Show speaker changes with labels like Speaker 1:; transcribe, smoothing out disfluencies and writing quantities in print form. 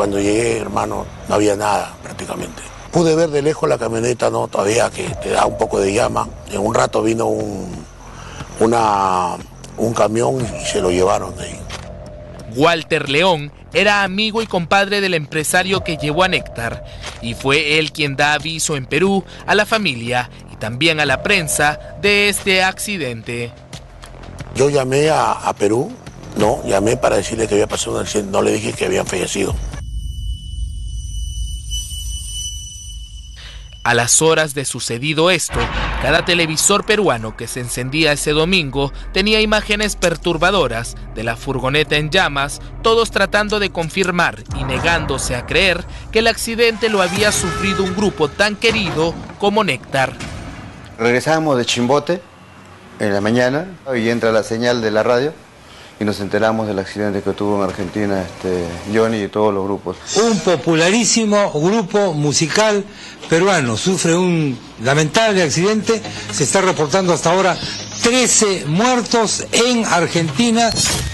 Speaker 1: cuando llegué, hermano, no había nada prácticamente. Pude ver de lejos la camioneta, no, todavía que te da un poco de llama. En un rato vino un camión y se lo llevaron de ahí.
Speaker 2: Walter León era amigo y compadre del empresario que llevó a Néctar y fue él quien da aviso en Perú a la familia y también a la prensa de este accidente.
Speaker 1: Yo llamé a Perú, llamé para decirle que había pasado un accidente, no le dije que habían fallecido.
Speaker 2: A las horas de sucedido esto, cada televisor peruano que se encendía ese domingo tenía imágenes perturbadoras de la furgoneta en llamas, todos tratando de confirmar y negándose a creer que el accidente lo había sufrido un grupo tan querido como Néctar.
Speaker 3: Regresábamos de Chimbote en la mañana y entra la señal de la radio y nos enteramos del accidente que tuvo en Argentina Johnny y todos los grupos.
Speaker 4: Un popularísimo grupo musical peruano sufre un lamentable accidente. Se está reportando hasta ahora 13 muertos en Argentina.